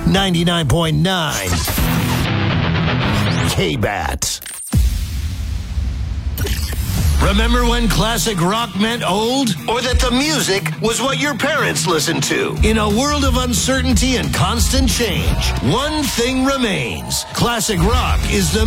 99.9 K-Bat. Remember when classic rock meant old? Or that the music was what your parents listened to? In a world of uncertainty and constant change, one thing remains. Classic rock is the